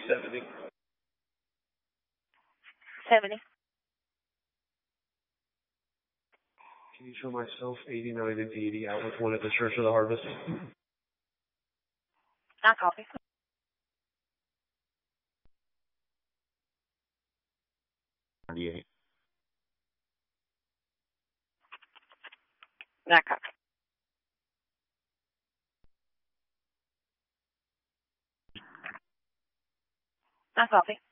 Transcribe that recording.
70. 70. Can you show myself 89 and 80 out with one at the Church of the Harvest? Not copy. Not copy. Not copy.